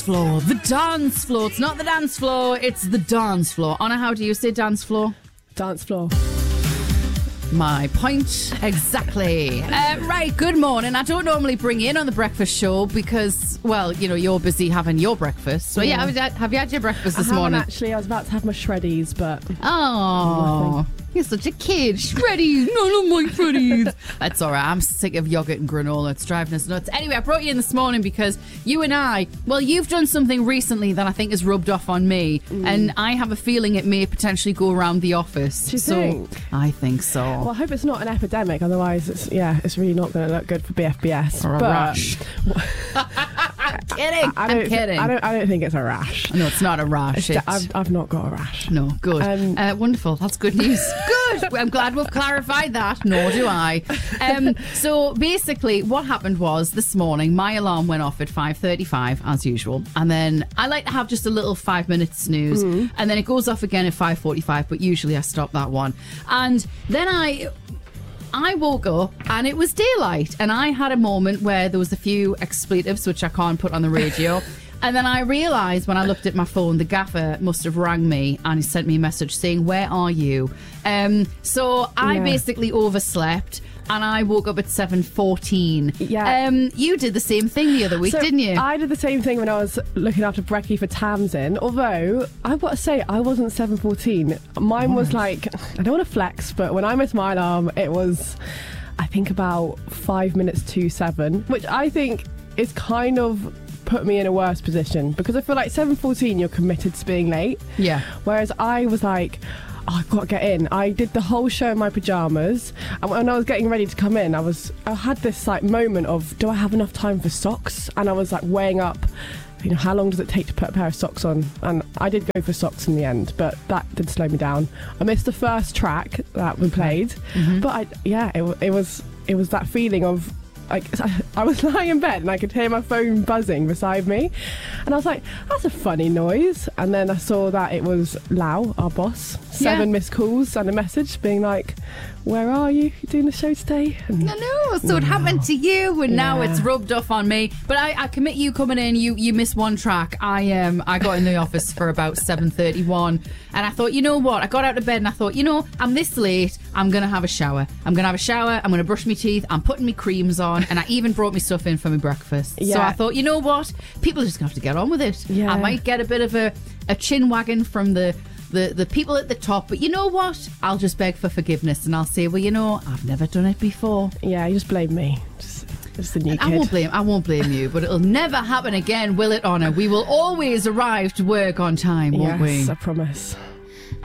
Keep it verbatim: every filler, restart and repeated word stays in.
floor. The dance floor. It's not the dance floor, it's the dance floor. Anna, how do you say dance floor? Dance floor. My point exactly. uh, right, good morning. I don't normally bring you in on the breakfast show because, well, you know, you're busy having your breakfast. So, yeah, yeah have, you had, have you had your breakfast this I morning? Actually, I was about to have my shreddies, but... Oh, you're such a kid. Shreddies. No, no, my shreddies. That's all right. I'm sick of yogurt and granola. It's driving us nuts. Anyway, I brought you in this morning because you and I, well, you've done something recently that I think has rubbed off on me. Mm. And I have a feeling it may potentially go around the office. Do you so think? I think so. Well, I hope it's not an epidemic. Otherwise, it's yeah, it's really not going to look good for B F B S. Or a but, rash. I'm kidding. I, I I'm don't kidding. Th- I don't. I don't think it's a rash. No, it's not a rash. It's, I've, I've not got a rash. No, good. Um, uh, wonderful. That's good news. Good. I'm glad we've clarified that. Nor do I. Um, so basically, what happened was this morning, my alarm went off at five thirty-five as usual, and then I like to have just a little five minute snooze, mm. and then it goes off again at five forty-five. But usually I stop that one, and then I. I woke up and it was daylight, and I had a moment where there was a few expletives which I can't put on the radio. And then I realised when I looked at my phone, the gaffer must have rang me and he sent me a message saying, "Where are you?" Um, so I yeah. basically overslept. And I woke up at seven fourteen. Yeah. Um, you did the same thing the other week, so didn't you? I did the same thing when I was looking after brekkie for Tamsin. Although, I've got to say, I wasn't seven fourteen. Mine was like, I don't want to flex, but when I missed my alarm, it was, I think, about five minutes to seven, which I think is kind of put me in a worse position. Because I feel like seven fourteen, you're committed to being late. Yeah. Whereas I was like... Oh, I've got to get in. I did the whole show in my pyjamas, and when I was getting ready to come in, I was I had this like moment of, do I have enough time for socks? And I was like weighing up, you know, how long does it take to put a pair of socks on? And I did go for socks in the end, but that did slow me down. I missed the first track that we played, mm-hmm. but I, yeah, it, it was it was that feeling of. Like, I was lying in bed and I could hear my phone buzzing beside me, and I was like, that's a funny noise. And then I saw that it was Lau, our boss, seven yeah. missed calls and a message being like, where are you? You doing the show today? And no, no. So it happened to you, and yeah. now it's rubbed off on me. But I, I commit you coming in. You you missed one track. I um I got in the office for about seven thirty-one, and I thought, you know what? I got out of bed and I thought, you know, I'm this late. I'm gonna have a shower. I'm gonna have a shower. I'm gonna brush my teeth. I'm putting my creams on, and I even brought my stuff in for my breakfast. Yeah. So I thought, you know what? People are just gonna have to get on with it. Yeah. I might get a bit of a a chin wagging from the. The, the people at the top, but you know what? I'll just beg for forgiveness and I'll say, well, you know, I've never done it before. Yeah, you just blame me. Just, just the new kid. I won't blame. I won't blame you, but it'll never happen again, will it, Honor? We will always arrive to work on time, won't yes, we? I promise.